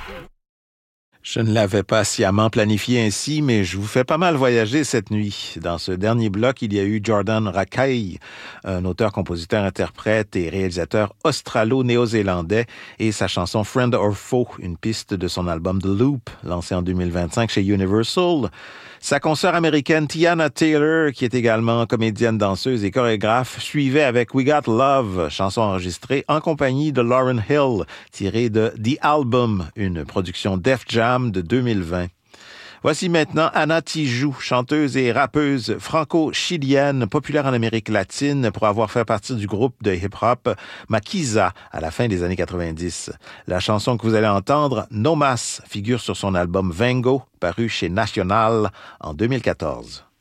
Je ne l'avais pas sciemment planifié ainsi, mais je vous fais pas mal voyager cette nuit. Dans ce dernier bloc, il y a eu Jordan Rakei, un auteur, compositeur, interprète et réalisateur australo-néo-zélandais, et sa chanson Friend or Foe, une piste de son album The Loop, lancé en 2025 chez Universal. Sa consoeur américaine Tiana Taylor, qui est également comédienne, danseuse et chorégraphe, suivait avec We Got Love, chanson enregistrée en compagnie de Lauryn Hill, tirée de The Album, une production Def Jam de 2020. Voici maintenant Anna Tijoux, chanteuse et rappeuse franco-chilienne, populaire en Amérique latine pour avoir fait partie du groupe de hip-hop Maquisa à la fin des années 90. La chanson que vous allez entendre, No Mas, figure sur son album Vengo, paru chez National en 2014.